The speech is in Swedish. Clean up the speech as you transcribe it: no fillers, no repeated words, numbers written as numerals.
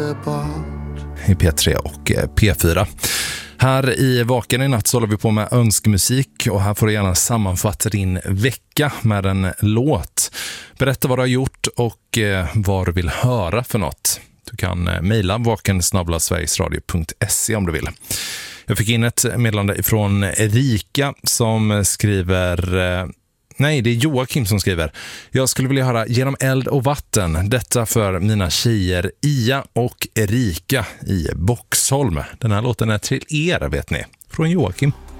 i P3 och P4. Här i Vaken i natt så håller vi på med önskemusik och här får du gärna sammanfatta din vecka med en låt. Berätta vad du har gjort och vad du vill höra för något. Du kan mejla vaken@sverigesradio.se om du vill. Jag fick in ett meddelande ifrån Erika som skriver... Nej, det är Joakim som skriver. Jag skulle vilja höra Genom eld och vatten. Detta för mina tjejer Ia och Erika i Boxholm. Den här låten är till er, vet ni. Från Joakim.